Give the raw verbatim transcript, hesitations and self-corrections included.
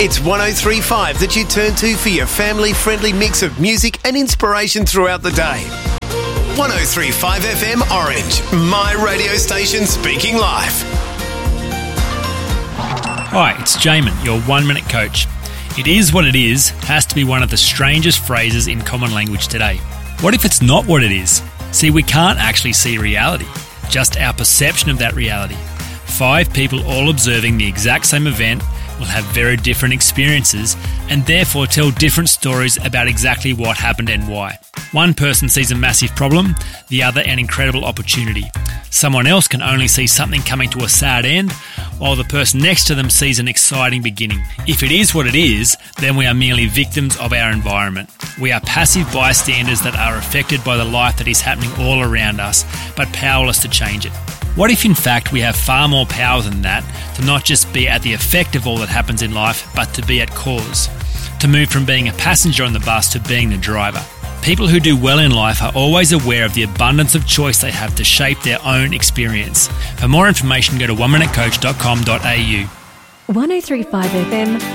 It's one oh three point five that you turn to for your family-friendly mix of music and inspiration throughout the day. one oh three point five F M Orange, my radio station speaking life. Hi, it's Jamin, your one-minute coach. It is what it is has to be one of the strangest phrases in common language today. What if it's not what it is? See, we can't actually see reality, just our perception of that reality. Five people all observing the exact same event will have very different experiences and therefore tell different stories about exactly what happened and why. One person sees a massive problem, the other an incredible opportunity. Someone else can only see something coming to a sad end, while the person next to them sees an exciting beginning. If it is what it is, then we are merely victims of our environment. We are passive bystanders that are affected by the life that is happening all around us, but powerless to change it. What if in fact we have far more power than that, to not just be at the effect of all that happens in life, but to be at cause? To move from being a passenger on the bus to being the driver. People who do well in life are always aware of the abundance of choice they have to shape their own experience. For more information, go to one minute coach dot com dot a u. one oh three point five F M